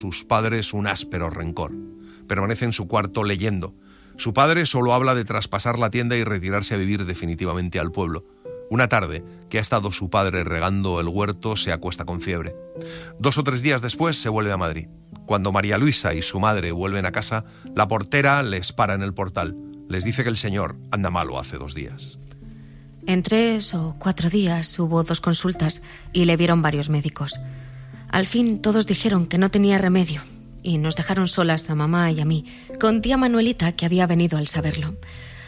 sus padres un áspero rencor. Permanece en su cuarto leyendo. Su padre solo habla de traspasar la tienda y retirarse a vivir definitivamente al pueblo. Una tarde, que ha estado su padre regando el huerto, se acuesta con fiebre. 2 o 3 días después se vuelve a Madrid. Cuando María Luisa y su madre vuelven a casa, la portera les para en el portal. Les dice que el señor anda malo hace 2 días. En 3 o 4 días hubo 2 consultas y le vieron varios médicos. Al fin todos dijeron que no tenía remedio y nos dejaron solas a mamá y a mí, con tía Manuelita, que había venido al saberlo.